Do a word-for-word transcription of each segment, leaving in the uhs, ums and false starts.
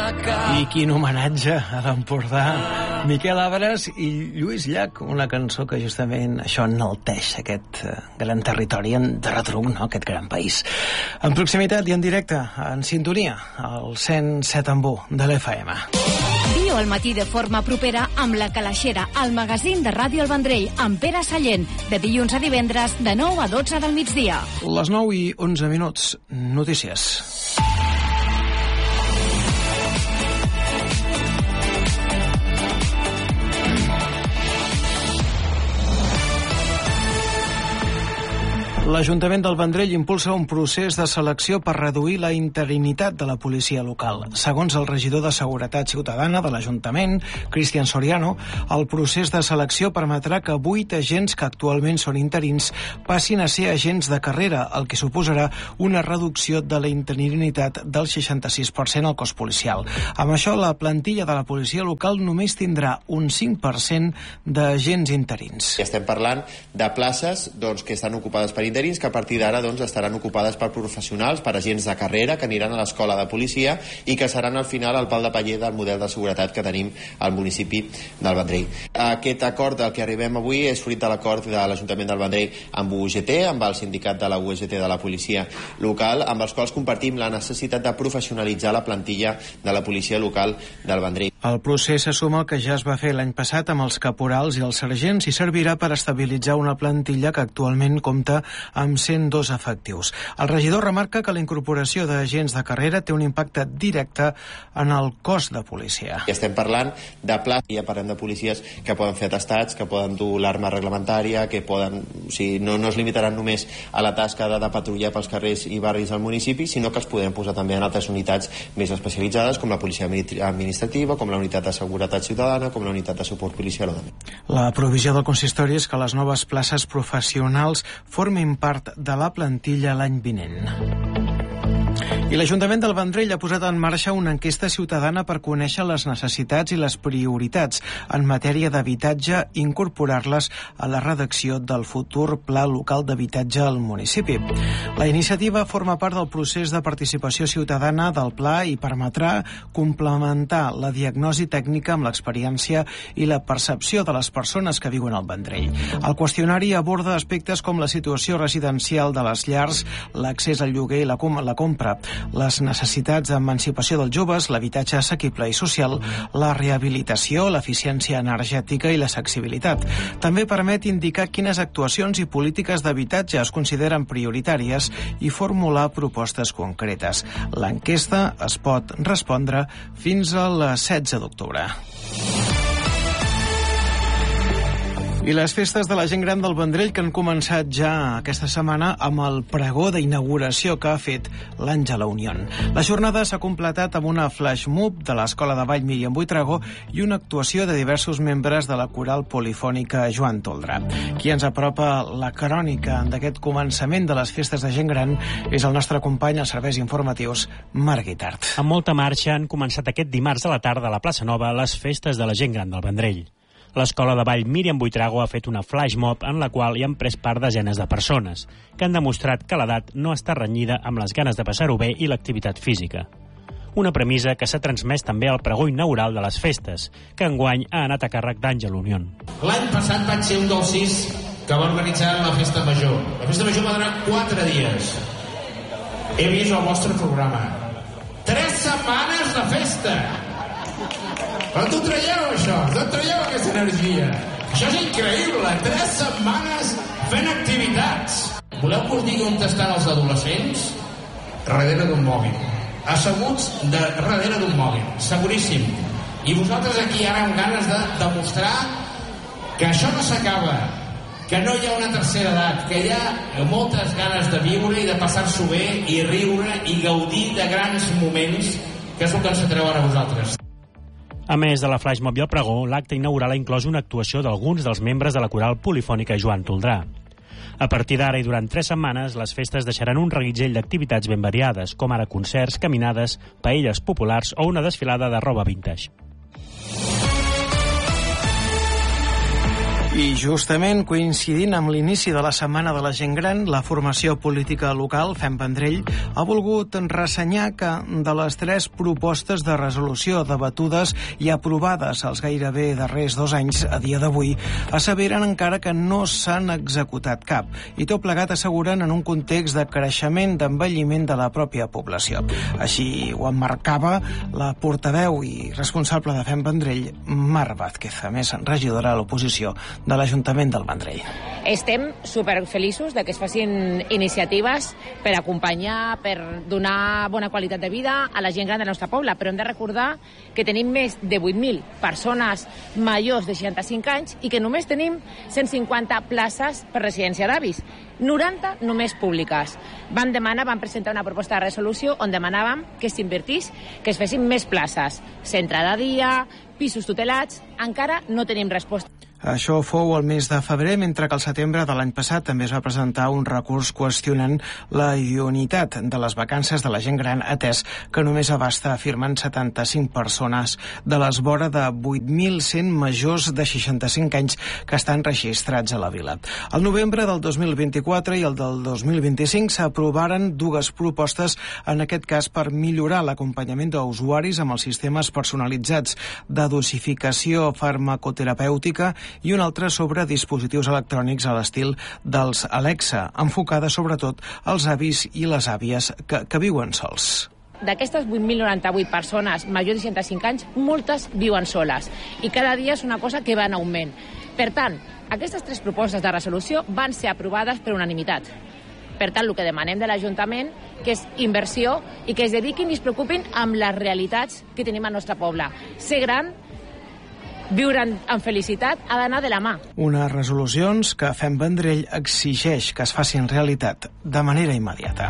I quin homenatge a l'Empordà. Miquel Abres i Lluís Llach, una cançó que justament això enalteix aquest gran territori de Retruc, no? Aquest gran país. En proximitat i en directe, en sintonia, al cent set amb u de l'F M. Viu al matí de forma propera amb La Calaixera, el magazín de Ràdio El Vendrell, amb Pere Sallent, de dilluns a divendres, de nou a dotze del migdia. Les nou i onze minuts. Notícies. L'Ajuntament del Vendrell impulsa un procés de selecció per reduir la interinitat de la policia local. Segons el regidor de Seguretat Ciutadana de l'Ajuntament, Cristian Soriano, el procés de selecció permetrà que vuit agents que actualment són interins passin a ser agents de carrera, el que suposarà una reducció de la interinitat del seixanta-sis per cent al cos policial. Amb això, la plantilla de la policia local només tindrà un cinc per cent d'agents interins. Estem parlant de places doncs, que estan ocupades per interins, que a partir d'ara doncs, estaran ocupades per professionals, per agents de carrera que aniran a l'escola de policia i que seran al final el pal de paller del model de seguretat que tenim al municipi del Vendrell. Aquest acord del que arribem avui és fruit de l'acord de l'Ajuntament del Vendrell amb U G T, amb el sindicat de la U G T de la policia local, amb els quals compartim la necessitat de professionalitzar la plantilla de la policia local del Vendrell. El procés se suma al que ja es va fer l'any passat amb els caporals i els sergents i servirà per estabilitzar una plantilla que actualment compta amb cent dos efectius. El regidor remarca que la incorporació d'agents de carrera té un impacte directe en el cos de policia. I estem parlant de places, ja parlem de policies que poden fer atestats, que poden dur l'arma reglamentària, que poden, o sigui, no, no es limitaran només a la tasca de, de patrullar pels carrers i barris del municipi, sinó que els podem posar també en altres unitats més especialitzades, com la policia administrativa, com la unitat de seguretat ciutadana, com la unitat de suport policial. La provisió del consistori és que les noves places professionals formin part de la plantilla l'any vinent. I l'Ajuntament del Vendrell ha posat en marxa una enquesta ciutadana per conèixer les necessitats i les prioritats en matèria d'habitatge i incorporar-les a la redacció del futur Pla Local d'Habitatge al municipi. La iniciativa forma part del procés de participació ciutadana del Pla i permetrà complementar la diagnosi tècnica amb l'experiència i la percepció de les persones que viuen al Vendrell. El qüestionari aborda aspectes com la situació residencial de les llars, l'accés al lloguer i la, com la compra, les necessitats d'emancipació dels joves, l'habitatge assequible i social, la rehabilitació, l'eficiència energètica i l'accessibilitat. També permet indicar quines actuacions i polítiques d'habitatge es consideren prioritàries i formular propostes concretes. L'enquesta es pot respondre fins al setze d'octubre. I les festes de la gent gran del Vendrell que han començat ja aquesta setmana amb el pregó d'inauguració que ha fet l'Àngela Unión. La jornada s'ha completat amb una flash mob de l'Escola de Ball Míriam Buitrago i una actuació de diversos membres de la coral polifònica Joan Toldrà. Qui ens apropa la crònica d'aquest començament de les festes de gent gran és el nostre company als serveis informatius, Marc Guitart. Amb molta marxa han començat aquest dimarts a la tarda a la plaça Nova les festes de la gent gran del Vendrell. L'Escola de Ball Míriam Buitrago ha fet una flash mob en la qual hi han pres part desenes de persones, que han demostrat que l'edat no està renyida amb les ganes de passar-ho bé i l'activitat física. Una premissa que s'ha transmès també al pregó inaugural de les festes, que enguany ha anat a càrrec d'Àngela Unión. L'any passat vaig ser un dels sis que va organitzar la festa major. La festa major va durar quatre dies. He vist el vostre programa. Tres setmanes de festa! Però t'ho traieu, això? T'ho traieu, aquesta energia? Això és increïble! Tres setmanes fent activitats! Voleu que us digui on estan els adolescents? Darrere d'un mòbil. Asseguts de darrere d'un mòbil. Seguríssim. I vosaltres aquí ara amb ganes de demostrar que això no s'acaba, que no hi ha una tercera edat, que hi ha moltes ganes de viure i de passar-s'ho bé i riure i gaudir de grans moments, que és el que ens atreu ara a vosaltres. A més de la flash mob i el pregó, l'acte inaugural ha inclòs una actuació d'alguns dels membres de la coral polifònica Joan Toldrà. A partir d'ara i durant tres setmanes, les festes deixaran un reguitzell d'activitats ben variades, com ara concerts, caminades, paelles populars o una desfilada de roba vintage. I justament coincidint amb l'inici de la Setmana de la Gent Gran, la formació política local, Fem Vendrell, ha volgut ressenyar que de les tres propostes de resolució debatudes i aprovades als gairebé darrers dos anys, a dia d'avui, asseveren encara que no s'han executat cap, i tot plegat asseguren en un context de creixement d'envelliment de la pròpia població. Així ho emmarcava la portaveu i responsable de Fem Vendrell, Mar Vázquez, a més regidora a l'oposició de l'Ajuntament del Vendrell. Estem superfeliços de que es facin iniciatives per acompanyar, per donar bona qualitat de vida a la gent gran del nostre poble, però hem de recordar que tenim més de vuit mil persones majors de seixanta-cinc anys i que només tenim cent cinquanta places per residència d'avis, noranta només públiques. Vam demanar, vam presentar una proposta de resolució on demanàvem que s'invertís, que es fessin més places, centre de dia, pisos tutelats. Encara no tenim resposta. Això fou el mes de febrer, mentre que al setembre de l'any passat també es va presentar un recurs qüestionant la idoneïtat de les vacances de la gent gran, atès que només abasta, afirmen, setanta-cinc persones de les vora de vuit mil cent majors de seixanta-cinc anys que estan registrats a la vila. Al novembre del dos mil vint-i-quatre i el del dos mil vint-i-cinc s'aprovaren dues propostes, en aquest cas per millorar l'acompanyament d'usuaris amb els sistemes personalitzats de dosificació farmacoterapèutica i una altra sobre dispositius electrònics a l'estil dels Alexa, enfocada sobretot als avis i les àvies que, que viuen sols. D'aquestes vuit mil noranta-vuit persones majors de seixanta-cinc anys, moltes viuen soles i cada dia és una cosa que va en augment. Per tant, aquestes tres propostes de resolució van ser aprovades per unanimitat. Per tant, el que demanem de l'Ajuntament que és inversió i que es dediquin i es preocupin amb les realitats que tenim al nostre poble. Ser gran, viure en felicitat, ha d'anar de la mà. Unes resolucions que Fem Vendrell exigeix que es facin realitat de manera immediata.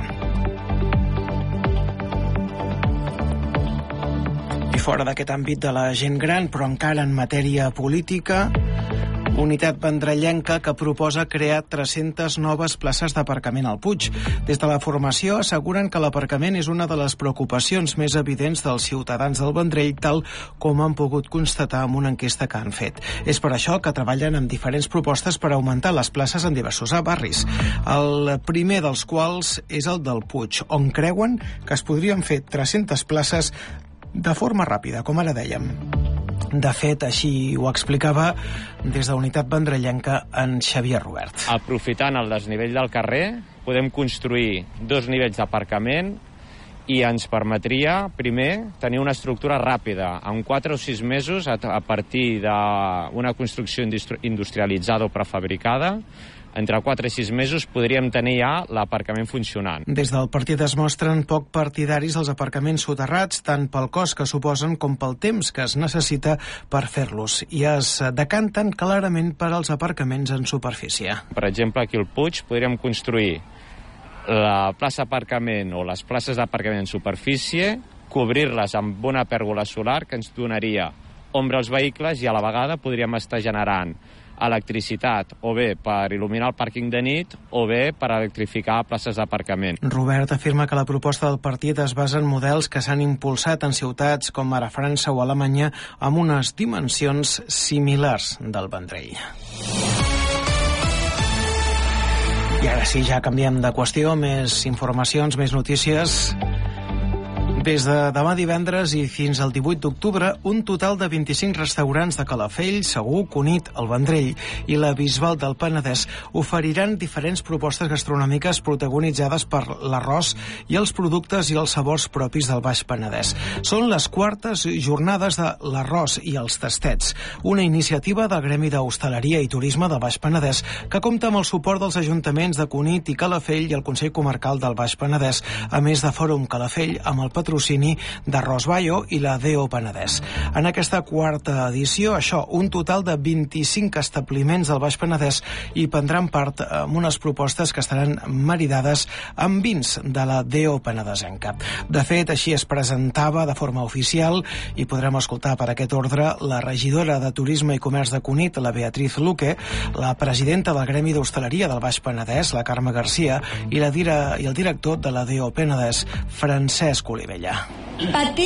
I fora d'aquest àmbit de la gent gran, però encara en matèria política, Unitat Vendrellenca que proposa crear tres-centes noves places d'aparcament al Puig. Des de la formació asseguren que l'aparcament és una de les preocupacions més evidents dels ciutadans del Vendrell, tal com han pogut constatar amb una enquesta que han fet. És per això que treballen amb diferents propostes per augmentar les places en diversos barris. El primer dels quals és el del Puig, on creuen que es podrien fer tres-centes places de forma ràpida, com ara dèiem. De fet, així ho explicava des de Unitat Vendrellenca en Xavier Robert. Aprofitant el desnivell del carrer, podem construir dos nivells d'aparcament i ens permetria, primer, tenir una estructura ràpida. En quatre o sis mesos, a partir d'una construcció industrialitzada o prefabricada, entre quatre i sis mesos podríem tenir ja l'aparcament funcionant. Des del partit es mostren poc partidaris als aparcaments soterrats, tant pel cost que suposen com pel temps que es necessita per fer-los, i es decanten clarament per als aparcaments en superfície. Per exemple, aquí al Puig podríem construir la plaça d'aparcament o les places d'aparcament en superfície, cobrir-les amb una pèrgola solar que ens donaria ombra als vehicles i a la vegada podríem estar generant electricitat, o bé per il·luminar el pàrquing de nit, o bé per electrificar places d'aparcament. Robert afirma que la proposta del partit es basa en models que s'han impulsat en ciutats com ara França o Alemanya amb unes dimensions similars del Vendrell. I ara sí, ja canviem de qüestió, més informacions, més notícies. Des de demà divendres i fins al divuit d'octubre, un total de vint-i-cinc restaurants de Calafell, Segur, Cunit, el Vendrell i la Bisbal del Penedès oferiran diferents propostes gastronòmiques protagonitzades per l'arròs i els productes i els sabors propis del Baix Penedès. Són les quartes jornades de l'arròs i els tastets, una iniciativa del Gremi d'Hostaleria i Turisme del Baix Penedès que compta amb el suport dels ajuntaments de Cunit i Calafell i el Consell Comarcal del Baix Penedès, a més de Fòrum Calafell amb el patrocini d'Arròs Baio i la D O Penedès. En aquesta quarta edició, això, un total de vint-i-cinc establiments del Baix Penedès hi prendran part amb unes propostes que estaran maridades amb vins de la D O Penedesenca. De fet, així es presentava de forma oficial i podrem escoltar per aquest ordre la regidora de Turisme i Comerç de Cunit, la Beatriz Luque, la presidenta del Gremi d'Hostaleria del Baix Penedès, la Carme Garcia, i, la dire, i el director de la D O Penedès, Francesc Olivella.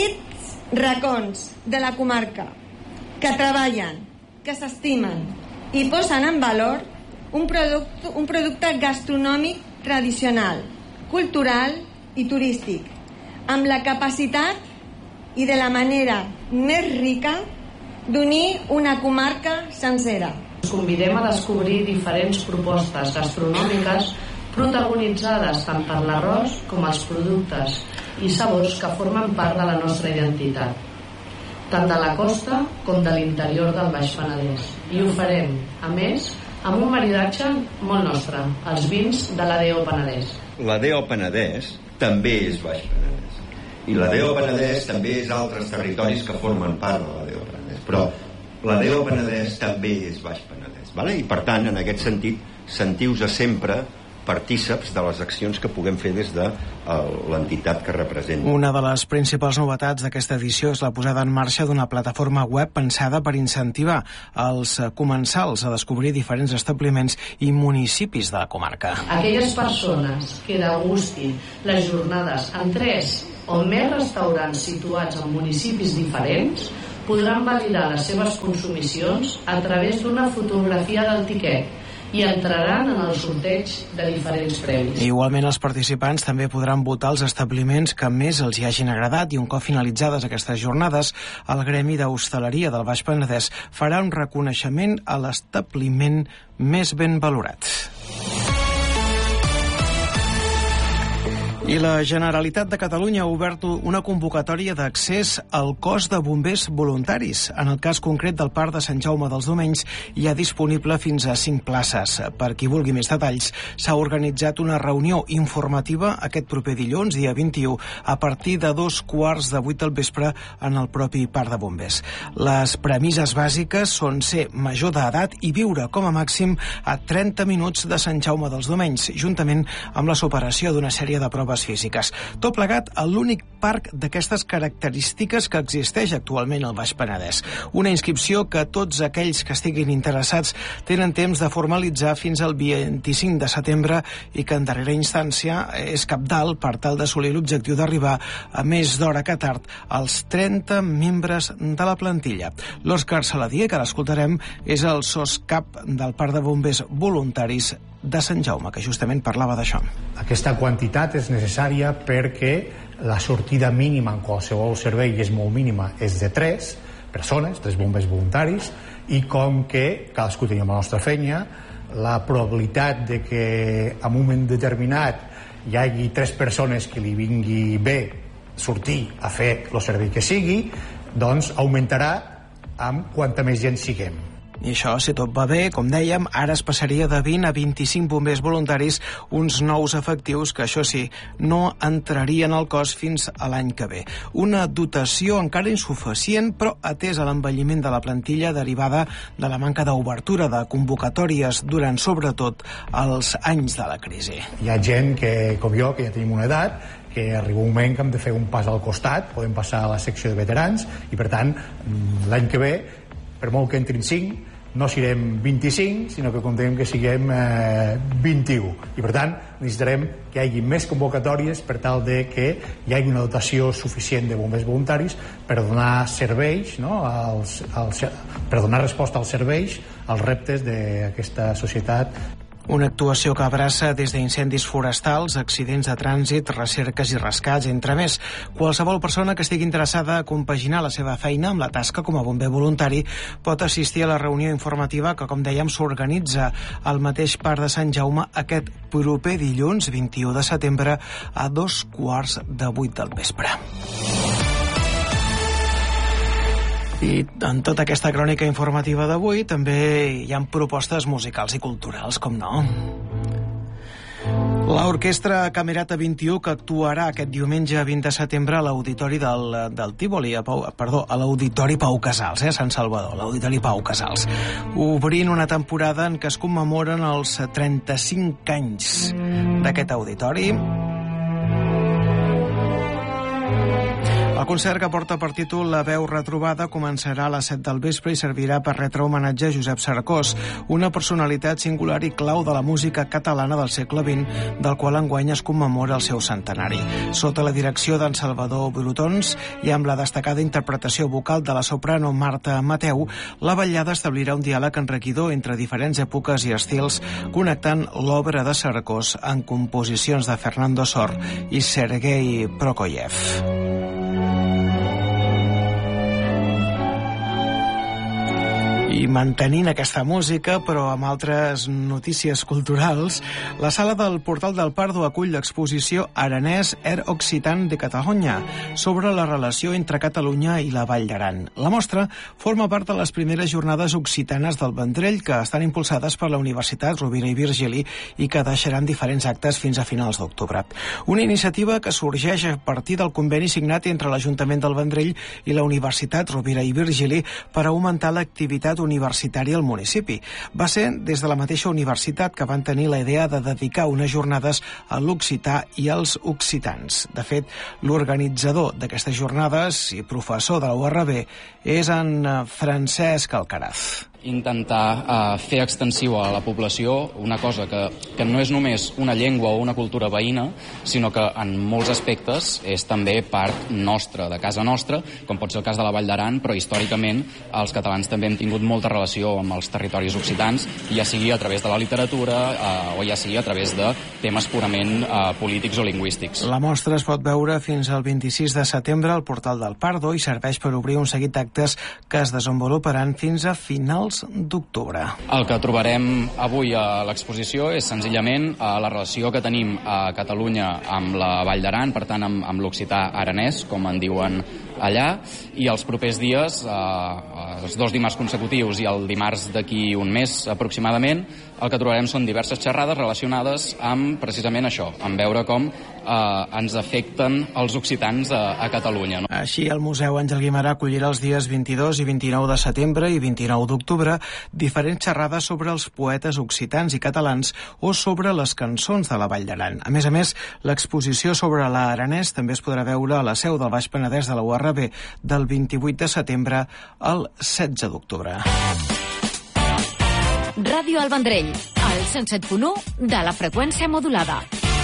Petits racons de la comarca que treballen, que s'estimen i posen en valor un producte, un producte gastronòmic tradicional, cultural i turístic, amb la capacitat i de la manera més rica d'unir una comarca sencera. Us convidem a descobrir diferents propostes gastronòmiques protagonitzades tant per l'arròs com els productes i sabors que formen part de la nostra identitat, tant de la costa com de l'interior del Baix Penedès. I ho farem, a més, amb un maridatge molt nostre, els vins de l'A D O Penedès. L'A D O Penedès també és Baix Penedès. I l'A D O Penedès també és altres territoris que formen part de l'A D O Penedès. Però l'A D O Penedès també és Baix Penedès. Vale? I per tant, en aquest sentit, sentiu-vos sempre partíceps de les accions que puguem fer des de l'entitat que representa. Una de les principals novetats d'aquesta edició és la posada en marxa d'una plataforma web pensada per incentivar els comensals a descobrir diferents establiments i municipis de la comarca. Aquelles persones que degustin les jornades en tres o més restaurants situats en municipis diferents podran validar les seves consumicions a través d'una fotografia del tiquet i entraran en el sorteig de diferents premis. Igualment, els participants també podran votar els establiments que més els hi hagin agradat i un cop finalitzades aquestes jornades, el Gremi d'Hostaleria del Baix Penedès farà un reconeixement a l'establiment més ben valorat. I la Generalitat de Catalunya ha obert una convocatòria d'accés al cos de bombers voluntaris. En el cas concret del Parc de Sant Jaume dels Domenys hi ha disponible fins a cinc places. Per qui vulgui més detalls, s'ha organitzat una reunió informativa aquest proper dilluns, dia vint-i-u, a partir de dos quarts de vuit del vespre en el propi Parc de Bombers. Les premisses bàsiques són ser major d'edat i viure com a màxim a trenta minuts de Sant Jaume dels Domenys, juntament amb la superació d'una sèrie de proves físiques. Tot plegat a l'únic parc d'aquestes característiques que existeix actualment al Baix Penedès. Una inscripció que tots aquells que estiguin interessats tenen temps de formalitzar fins al vint-i-cinc de setembre i que en darrera instància és cabdal per tal d'assolir l'objectiu d'arribar a més d'hora que tard als trenta membres de la plantilla. L'Òscar Saladier, que l'escoltarem, és el soscap del Parc de Bombers Voluntaris de Sant Jaume, que justament parlava d'això. Aquesta quantitat és necessària perquè la sortida mínima en qualsevol servei és molt mínima, és de tres persones, tres bombers voluntaris, i com que cadascú tenim la nostra feina, la probabilitat de que en un moment determinat hi hagi tres persones que li vingui bé sortir a fer el servei que sigui, doncs augmentarà amb quanta més gent siguem. I això, si tot va bé, com dèiem, ara es passaria de vint a vint-i-cinc bombers voluntaris, uns nous efectius que, això sí, no entrarien al cos fins a l'any que ve. Una dotació encara insuficient, però atès a l'envelliment de la plantilla derivada de la manca d'obertura de convocatòries durant, sobretot, els anys de la crisi. Hi ha gent que, com jo, que ja tenim una edat, que arriba un moment que hem de fer un pas al costat, podem passar a la secció de veterans, i per tant, l'any que ve, per molt que entrin cinc, no serem vint-i-cinc, sinó que comptem que siguem eh, vint-i-u. I per tant, necessitarem que hi hagi més convocatòries per tal de que hi hagi una dotació suficient de bombers voluntaris per donar serveis, no? als, als, per donar resposta als serveis, als reptes d'aquesta societat. Una actuació que abraça des d'incendis forestals, accidents de trànsit, recerques i rescats, entre més. Qualsevol persona que estigui interessada a compaginar la seva feina amb la tasca com a bomber voluntari pot assistir a la reunió informativa que, com dèiem, s'organitza al mateix Parc de Sant Jaume aquest proper dilluns, vint-i-u de setembre, a dos quarts de vuit del vespre. I en tota aquesta crònica informativa d'avui també hi ha propostes musicals i culturals, com no. L'Orquestra Camerata vint-i-u, que actuarà aquest diumenge vint de setembre a l'Auditori del, del Tívoli, a Pau, perdó, a l'Auditori Pau Casals, eh, a Sant Salvador, l'Auditori Pau Casals, obrint una temporada en què es commemoren els trenta-cinc anys d'aquest auditori. El concert, que porta per títol La veu retrobada, començarà a les set del vespre i servirà per retre homenatge a Josep Cercós, una personalitat singular i clau de la música catalana del segle vint, del qual enguany es commemora el seu centenari. Sota la direcció d'en Salvador Brutons i amb la destacada interpretació vocal de la soprano Marta Mateu, la vetllada establirà un diàleg enriquidor entre diferents èpoques i estils, connectant l'obra de Cercós en composicions de Fernando Sor i Sergei Prokofiev. I mantenint aquesta música, però amb altres notícies culturals, la sala del Portal del Pardo acull l'exposició Aranès Er Occitan de Catalunya sobre la relació entre Catalunya i la Vall d'Aran. La mostra forma part de les primeres jornades occitanes del Vendrell, que estan impulsades per la Universitat Rovira i Virgili i que deixaran diferents actes fins a finals d'octubre. Una iniciativa que sorgeix a partir del conveni signat entre l'Ajuntament del Vendrell i la Universitat Rovira i Virgili per augmentar l'activitat universitària al municipi. Va ser des de la mateixa universitat que van tenir la idea de dedicar unes jornades a l'occità i als occitans. De fet, l'organitzador d'aquestes jornades i professor de la U R B és en Francesc Alcaraz. Intentar eh, fer extensiu a la població una cosa que, que no és només una llengua o una cultura veïna, sinó que en molts aspectes és també part nostra, de casa nostra, com pot ser el cas de la Vall d'Aran, però històricament els catalans també hem tingut molta relació amb els territoris occitans, ja sigui a través de la literatura eh, o ja sigui a través de temes purament eh, polítics o lingüístics. La mostra es pot veure fins al vint-i-sis de setembre al Portal del Pardo i serveix per obrir un seguit d'actes que es desenvoluparan fins a finals d'octubre. El que trobarem avui a l'exposició és senzillament la relació que tenim a Catalunya amb la Vall d'Aran, per tant amb, amb l'occità aranès, com en diuen allà, i els propers dies, eh, els dos dimarts consecutius i el dimarts d'aquí un mes aproximadament, el que trobarem són diverses xerrades relacionades amb precisament això, amb veure com eh, ens afecten els occitans a, a Catalunya. No? Així, el Museu Àngel Guimerà acollirà els dies vint-i-dos i vint-i-nou de setembre i vint-i-nou d'octubre diferents xerrades sobre els poetes occitans i catalans o sobre les cançons de la Vall d'Aran. A més a més, l'exposició sobre l'aranès també es podrà veure a la seu del Baix Penedès de la U R B del vint-i-vuit de setembre al setze d'octubre. Ràdio El Vendrell, al cent set punt u de la freqüència modulada.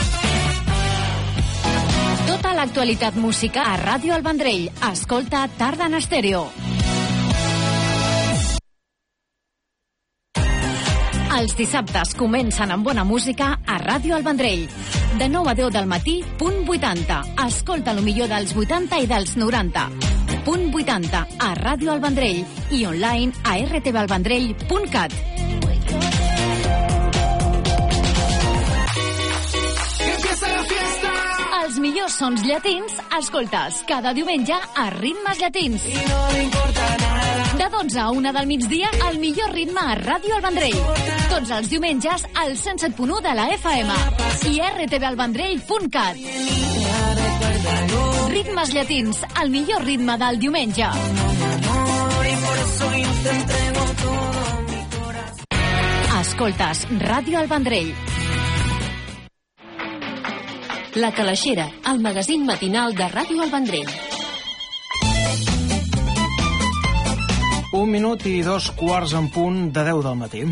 Tota l'actualitat música a Ràdio El Vendrell. Escolta Tarda en Estèreo. Els dissabtes comencen amb bona música a Ràdio El Vendrell. De nou a deu del matí, punt vuitanta. Escolta el millor dels vuitanta i dels noranta. Punt vuitanta a Ràdio El Vendrell i online a r t v el vendrell punt cat. Els millors sons llatins escoltes cada diumenge a Ritmes Llatins. De dotze a una del migdia, el millor ritme a Ràdio El Vendrell. Tots els diumenges al cent set punt u de la F M i r t v el vendrell punt cat. Ritmes Llatins, el millor ritme del diumenge. Escoltes Ràdio El Vendrell. La Calaixera, el magazín matinal de Ràdio El Vendrell. Un minut i dos quarts en punt de deu del matí.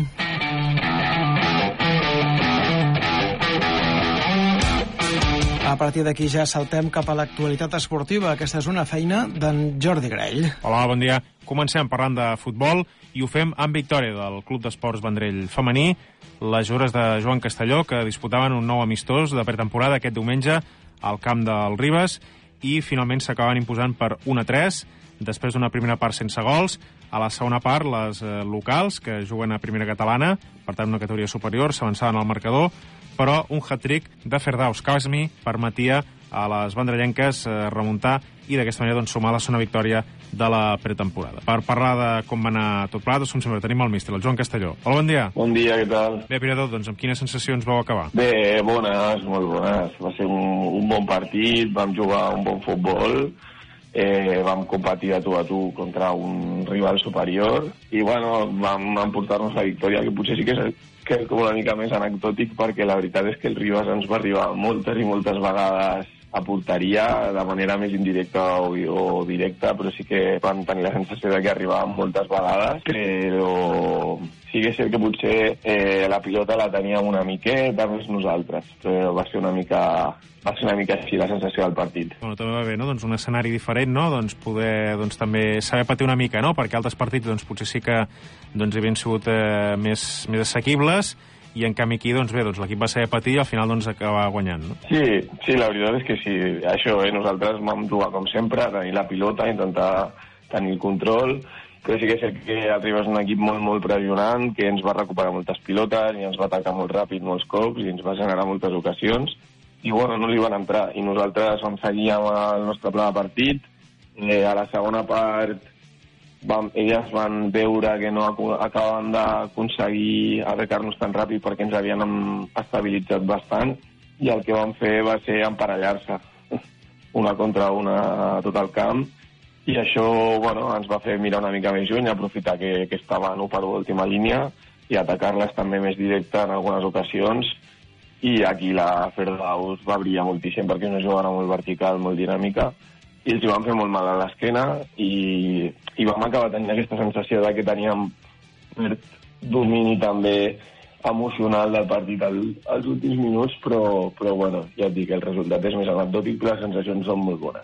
A partir d'aquí ja saltem cap a l'actualitat esportiva. Aquesta és una feina d'en Jordi Grell. Hola, bon dia. Comencem parlant de futbol i ho fem amb victòria del Club d'Esports Vendrell femení. Les jugadores de Joan Castelló, que disputaven un nou amistós de pretemporada aquest diumenge al camp del Ribes i finalment s'acaben imposant per un a tres després d'una primera part sense gols. A la segona part, les eh, locals, que juguen a primera catalana, per tant una categoria superior, s'avançaven al marcador, però un hat-trick de Ferdaus Kazmi permetia a les vendrellenques eh, remuntar i d'aquesta manera doncs, sumar la segona victòria de la pretemporada. Per parlar de com va anar tot plegat, doncs, com sempre, tenim el míster, el Joan Castelló. Hola, bon dia. Bon dia, què tal? Bé, primer de tot, doncs, amb quines sensacions vau acabar? Bé, bones, molt bones. Va ser un, un bon partit, vam jugar un bon futbol, eh, vam competir a tu a tu contra un rival superior i, bueno, vam emportar-nos la victòria, que potser sí que és que és com una mica més anecdòtic, perquè la veritat és que el Ribas ens va arribar moltes i moltes vegades a porteria de manera més indirecta o, o directa, però sí que van tenir la sensació de que arribaven moltes vegades, però sí que és cert que potser eh, la pilota la teníem una miqueta més nosaltres, però va ser una mica, va ser una mica així la sensació del partit. Bueno, també va bé, no? Doncs un escenari diferent, no? Doncs poder doncs, també saber patir una mica, no? Perquè altres partits doncs, potser sí que doncs, havien sigut eh, més, més assequibles, i en canvi aquí, doncs bé, doncs l'equip va saber patir i al final doncs acaba guanyant, no? Sí, sí, la veritat és que sí. Això, eh, nosaltres vam jugar com sempre, a tenir la pilota, intentar tenir el control, però sí que és que arribes un equip molt, molt pressionant, que ens va recuperar moltes pilotes i ens va atacar molt ràpid molts cops i ens va generar moltes ocasions, i bueno, no li van entrar. I nosaltres vam seguir amb el nostre pla de partit. Eh, a la segona part Vam, elles van veure que no acabaven d'aconseguir arrecar-nos tan ràpid perquè ens havien estabilitzat bastant, i el que van fer va ser emparellar-se una contra una a tot el camp, i això bueno, ens va fer mirar una mica més lluny, aprofitar que, que estaven u per última línia i atacar-les també més directa en algunes ocasions, i aquí la Ferdaus va brillar moltíssim perquè és una jugada molt vertical, molt dinàmica, i els hi van fer molt mal a l'esquena, i, i vam acabar tenint aquesta sensació de que teníem cert domini també emocional del partit al, als últims minuts, però, però bueno, ja et dic, el resultat és més anecdòtic, però les sensacions són molt bones.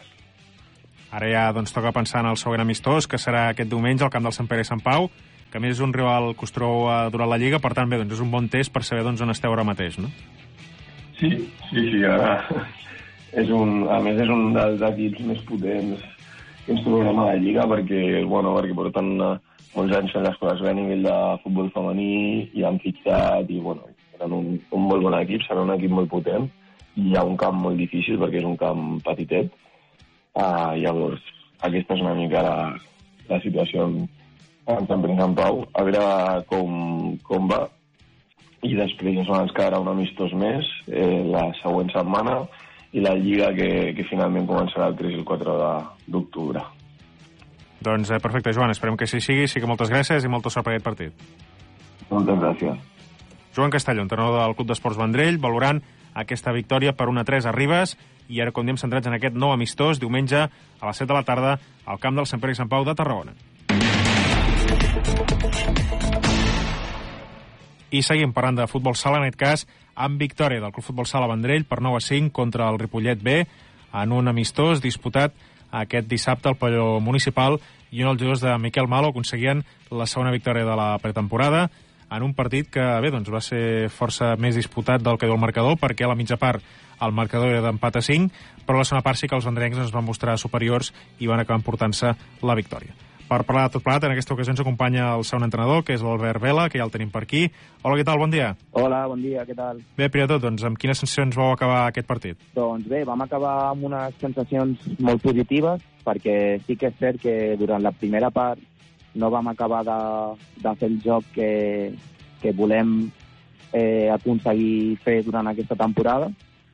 Ara ja doncs, toca pensar en el següent amistós, que serà aquest diumenge al camp del Sant Pere i Sant Pau, que a més és un rival que us trobeu durant la Lliga, per tant, bé, doncs és un bon test per saber doncs, on esteu ara mateix, no? Sí, sí, sí, ara... És un, a més, és un dels equips més potents que ens trobem a la Lliga, perquè, bueno, perquè porten molts anys fent les coses bé a nivell de futbol femení i han fitxat, i bueno, tenen un, un molt bon equip, serà un equip molt potent, i hi ha un camp molt difícil perquè és un camp petitet. Uh, llavors, aquesta és una mica la, la situació en, en Sant Pere i Sant Pau, a veure com, com va, i després ja ens quedarà un amistós més eh, la següent setmana, i la Lliga que, que finalment començarà el tres i el quatre d'octubre. Doncs eh, perfecte, Joan, esperem que així sigui. Sí que moltes gràcies i molta sort per aquest partit. Moltes gràcies. Joan Castelló, entrenador del Club d'Esports Vendrell, valorant aquesta victòria per una a tres a Ribes, i ara, com diem, centrats en aquest nou amistós, diumenge a les set de la tarda al camp del Sant Pere i Sant Pau de Tarragona. I seguim parlant de futbol sala, en aquest cas, amb victòria del Club Futbol Sala Vendrell per nou a cinc contra el Ripollet B en un amistós disputat aquest dissabte al pavelló municipal, i on els jugadors de Miquel Malo aconseguien la segona victòria de la pretemporada en un partit que bé, doncs, va ser força més disputat del que diu el marcador, perquè a la mitja part el marcador era d'empat a cinc, però a la segona part sí que els vendrencs es van mostrar superiors i van acabar emportant-se la victòria. Per parlar de tot plegat, en aquesta ocasió ens acompanya el segon entrenador, que és l'Albert Vela, que ja el tenim per aquí. Hola, què tal? Bon dia. Hola, bon dia, què tal? Bé, primer de tot, doncs, amb quines sensacions vau acabar aquest partit? Doncs bé, vam acabar amb unes sensacions molt positives, perquè sí que és cert que durant la primera part no vam acabar de, de fer el joc que, que volem eh, aconseguir fer durant aquesta temporada.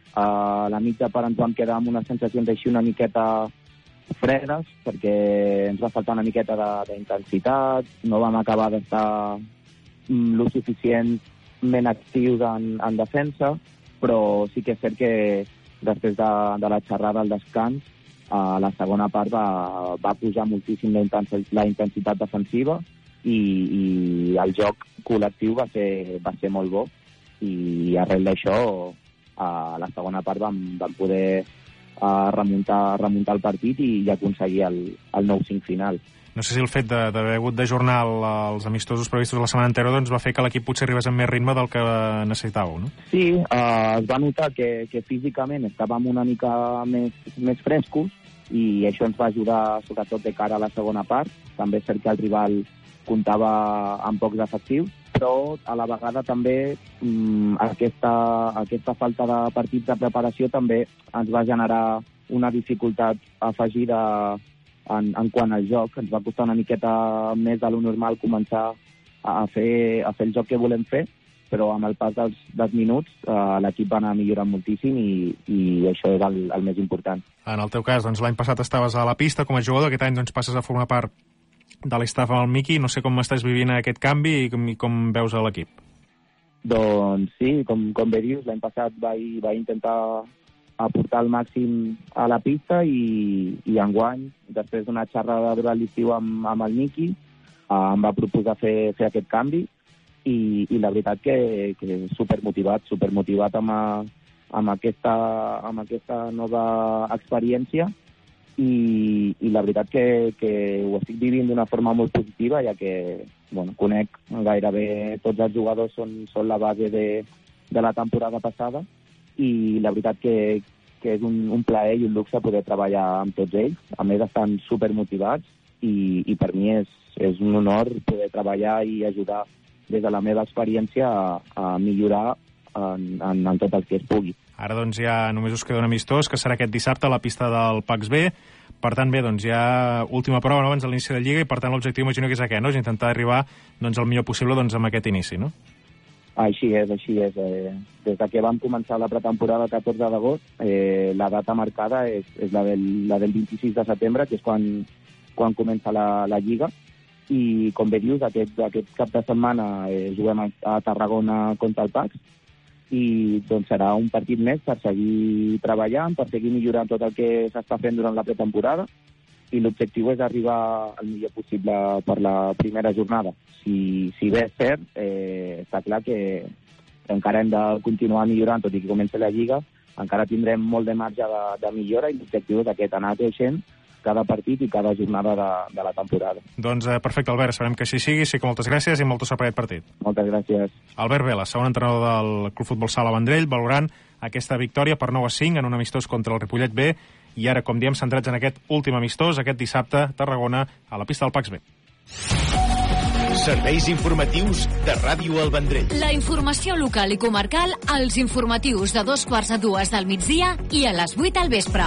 A la mitja part ens vam quedar amb unes sensacions així una miqueta fredes, perquè ens va faltar una miqueta d'intensitat, no vam acabar d'estar mm, lo suficientment actius en, en defensa, però sí que és cert que després de, de la xerrada al descans, a la segona part va, va pujar moltíssim la, intensi la intensitat defensiva, i, i el joc col·lectiu va ser, va ser molt bo, i arrel d'això a la segona part vam, vam poder a remuntar, remuntar el partit i, i aconseguir el, el nou cinc final. No sé si el fet d'haver hagut d'ajornar els amistosos previstos la setmana anterior doncs va fer que l'equip potser arribés amb més ritme del que necessitàveu, no? Sí, eh, es va notar que, que físicament estàvem una mica més, més frescos, i això ens va ajudar sobretot de cara a la segona part. També és cert que el rival comptava amb pocs efectius, però a la vegada també mmm, aquesta, aquesta falta de partits de preparació també ens va generar una dificultat afegida en, en quant al joc. Ens va costar una miqueta més de lo normal començar a fer, a fer el joc que volem fer, però amb el pas dels, dels minuts eh, l'equip va anar millorant moltíssim, i, i això és el, el més important. En el teu cas, doncs, l'any passat estaves a la pista com a jugador, aquest any doncs, passes a formar part de l'estaf amb el Miqui. No sé com estàs vivint aquest canvi i com, i com veus a l'equip. Doncs sí, com, com bé dius, l'any passat vaig, vaig intentar a portar el màxim a la pista i, i enguany, després d'una xerrada durant l'estiu amb, amb el Miqui, eh, em va proposar fer, fer aquest canvi i, i la veritat que, que supermotivat, supermotivat amb, a, amb, aquesta, amb aquesta nova experiència i, i la veritat que, que ho estic vivint d'una forma molt positiva, ja que bueno, conec gairebé tots els jugadors, són, són la base de, de la temporada passada i la veritat que, que és un, un plaer i un luxe poder treballar amb tots ells. A més, estan supermotivats i, i per mi és, és un honor poder treballar i ajudar des de la meva experiència a, a millorar en, en, en tot el que es pugui. Ara doncs ja només us queda un amistós, que serà aquest dissabte a la pista del Pacs B. Per tant, bé, doncs ja última prova, no?, abans de l'inici de Lliga, i per tant l'objectiu imagino que és aquest, no?, és intentar arribar doncs, el millor possible doncs, amb aquest inici, no? Així és, així és. Eh, des que vam començar la pretemporada el catorze d'agost, eh, la data marcada és, és la, del, la del vint-i-sis de setembre, que és quan, quan comença la, la Lliga, i com bé dius, aquest, aquest cap de setmana eh, juguem a, a Tarragona contra el Pacs, i doncs serà un partit més per seguir treballant, per seguir millorant tot el que s'està fent durant la pretemporada, i l'objectiu és arribar al millor possible per la primera jornada. Si, si bé és cert, eh, està clar que encara hem de continuar millorant, tot i que comença la Lliga, encara tindrem molt de marge de, de millora i l'objectiu és aquest, anar creixent cada partit i cada jornada de, de la temporada. Doncs eh, perfecte, Albert, esperem que així sigui. Sí que moltes gràcies i molta sort per aquest partit. Moltes gràcies. Albert Vela, segon entrenador del Club Futbol Sala Vendrell, valorant aquesta victòria per nou a cinc en un amistós contra el Ripollet B, i ara, com diem, centrats en aquest últim amistós, aquest dissabte, Tarragona, a la pista del Pacs B. Serveis informatius de Ràdio El Vendrell. La informació local i comarcal als informatius de dos quarts a dues del migdia i a les vuit al vespre.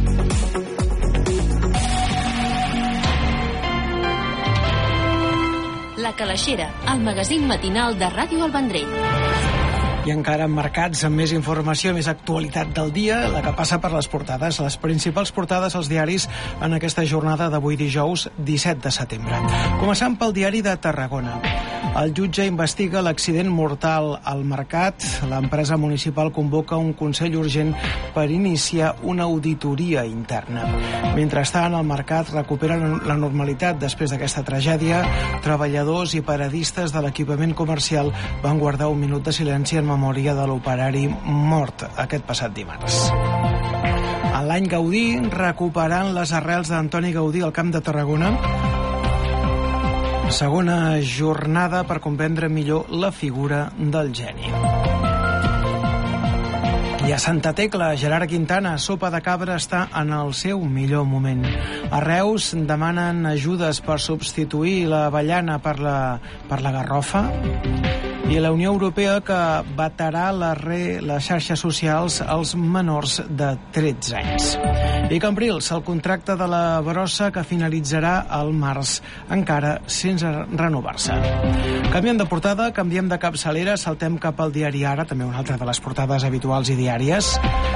La Calaixera, el magazín matinal de Ràdio El Vendrell. I encara emmarcats amb més informació, més actualitat del dia, la que passa per les portades, les principals portades als diaris en aquesta jornada d'avui dijous disset de setembre. Començant pel diari de Tarragona. El jutge investiga l'accident mortal al Mercat. L'empresa municipal convoca un consell urgent per iniciar una auditoria interna. Mentrestant, el Mercat recupera la normalitat després d'aquesta tragèdia. Treballadors i paradistes de l'equipament comercial van guardar un minut de silenci en memòria de l'operari mort aquest passat dimarts. A l'any Gaudí, recuperant les arrels d'Antoni Gaudí al Camp de Tarragona, segona jornada per comprendre millor la figura del geni. I a Santa Tecla, Gerard Quintana, sopa de cabra està en el seu millor moment. A Reus demanen ajudes per substituir l'avellana per la, per la garrofa. I la Unió Europea que vetarà la re, les xarxes socials als menors de tretze anys. I Cambrils, el contracte de la brossa que finalitzarà al març, encara sense renovar-se. Canviem de portada, canviem de capçalera, saltem cap al diari Ara, també una altra de les portades habituals i diàries.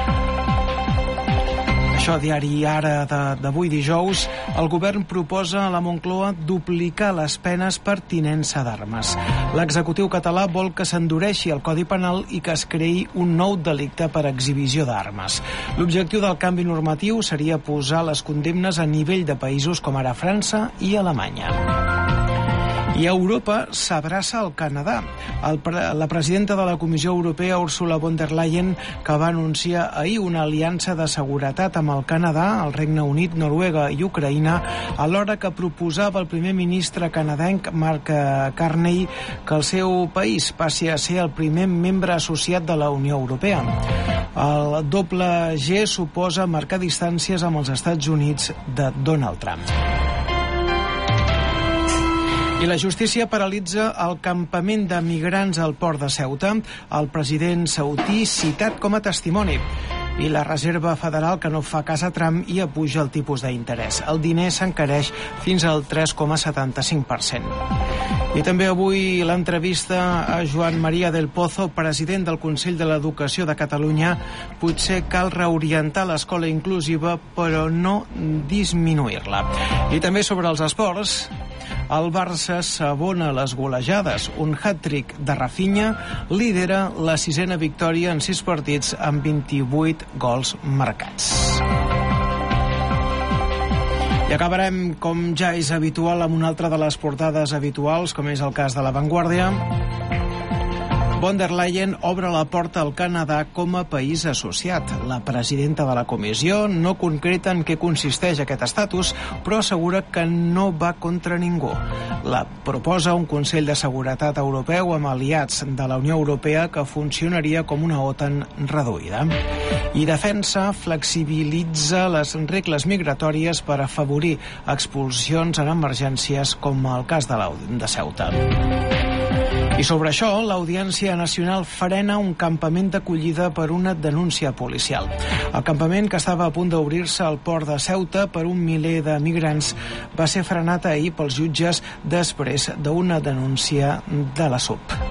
Això, diari Ara d'avui dijous, el govern proposa a la Moncloa duplicar les penes per tinença d'armes. L'executiu català vol que s'endureixi el Codi Penal i que es creï un nou delicte per exhibició d'armes. L'objectiu del canvi normatiu seria posar les condemnes a nivell de països com ara França i Alemanya. I Europa s'abraça al Canadà. El pre la presidenta de la Comissió Europea, Ursula von der Leyen, que va anunciar ahir una aliança de seguretat amb el Canadà, el Regne Unit, Noruega i Ucraïna, alhora que proposava el primer ministre canadenc, Mark Carney, que el seu país passi a ser el primer membre associat de la Unió Europea. El doble G suposa marcar distàncies amb els Estats Units de Donald Trump. I la justícia paralitza el campament de migrants al port de Ceuta. El president saudí citat com a testimoni. I la Reserva Federal que no fa cas a Trump i apuja el tipus d'interès. El diner s'encareix fins al tres coma setanta-cinc per cent. I també avui l'entrevista a Joan Maria del Pozo, president del Consell de l'Educació de Catalunya. Potser cal reorientar l'escola inclusiva, però no disminuir-la. I també sobre els esports, El Barça s'abona les golejades. Un hat-trick de Rafinha lidera la sisena victòria en sis partits amb vint-i-vuit gols marcats. I acabarem, com ja és habitual, amb una altra de les portades habituals, com és el cas de La Vanguardia. Von der Leyen obre la porta al Canadà com a país associat. La presidenta de la comissió no concreta en què consisteix aquest estatus, però assegura que no va contra ningú. La proposa un Consell de Seguretat Europeu amb aliats de la Unió Europea que funcionaria com una OTAN reduïda. I defensa flexibilitza les regles migratòries per afavorir expulsions en emergències com el cas de, la, de Ceuta. I sobre això, l'Audiència Nacional frena un campament d'acollida per una denúncia policial. El campament, que estava a punt d'obrir-se al port de Ceuta per un miler de migrants, va ser frenat ahir pels jutges després d'una denúncia de la S U P.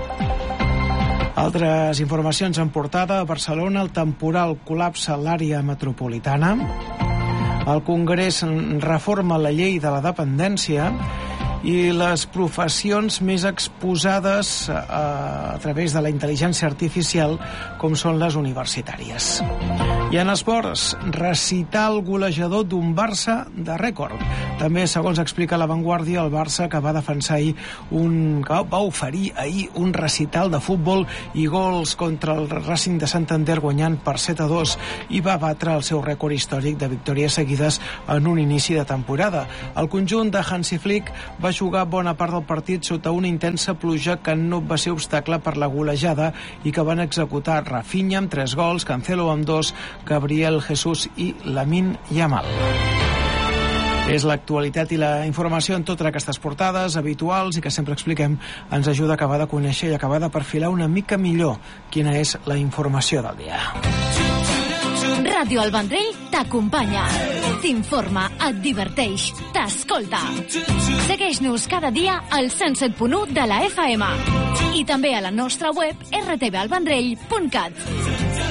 Altres informacions en portada. A Barcelona, el temporal col·lapsa l'àrea metropolitana. El Congrés reforma la llei de la dependència i les professions més exposades a, a través de la intel·ligència artificial, com són les universitàries. I en esports, recital golejador d'un Barça de rècord. També, segons explica La Vanguardia, el Barça, que va defensar ahir un, que va oferir ahir un recital de futbol i gols contra el Racing de Santander, guanyant per set a dos, i va batre el seu rècord històric de victòries seguides en un inici de temporada. El conjunt de Hansi Flick va jugar bona part del partit sota una intensa pluja que no va ser obstacle per la golejada i que van executar Rafinha amb tres gols, Cancelo amb dos, Gabriel Jesús i Lamine Yamal. És l'actualitat i la informació en totes aquestes portades habituals i que sempre expliquem ens ajuda a acabar de conèixer i acabar de perfilar una mica millor quina és la informació del dia. Ràdio El Vendrell t'acompanya, t'informa, et diverteix, t'escolta. Segueix-nos cada dia al cent set punt u de la F M i també a la nostra web r t v el vendrell punt cat.